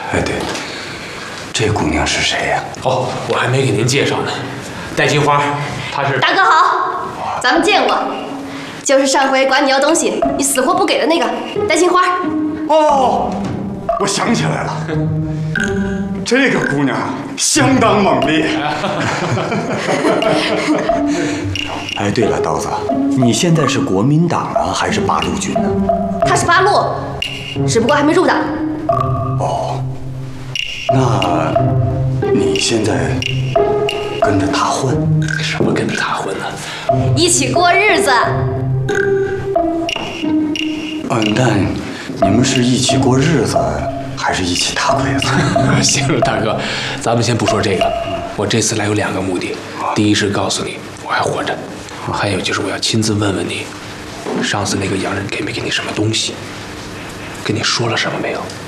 哎，对，这姑娘是谁呀？ 哦，我还没给您介绍呢，戴金花，她是大哥好，咱们见过，就是上回管你要东西，你死活不给的那个戴金花。 哦，我想起来了，这个姑娘相当猛烈。 哎，对了，刀子，你现在是国民党啊，还是八路军呢？ 他是八路，只不过还没入党。 哦，那你现在跟着他混？ 什么跟着他混呢？ 一起过日子。 那你们是一起过日子，还是一起打鬼子？ 行了，大哥，咱们先不说这个。我这次来有2个目的，第一是告诉你我还活着，还有就是我要亲自问问你，上次那个洋人给没给你什么东西，跟你说了什么没有？